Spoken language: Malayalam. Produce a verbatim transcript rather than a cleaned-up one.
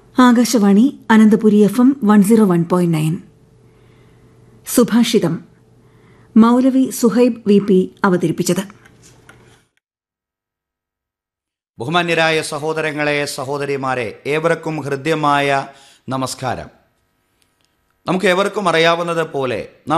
Akashvani Ananthapuri F M one zero one point nine. സുഭാഷിതം മൗലവി സുഹൈബ് വി പി അവതരിപ്പിച്ചത്. ബഹുമാന്യരായ സഹോദരങ്ങളെ, സഹോദരിമാരെ, ഏവർക്കും ഹൃദ്യമായ നമസ്കാരം. നമുക്ക് ഏവർക്കും അറിയാവുന്നത് പോലെ നാം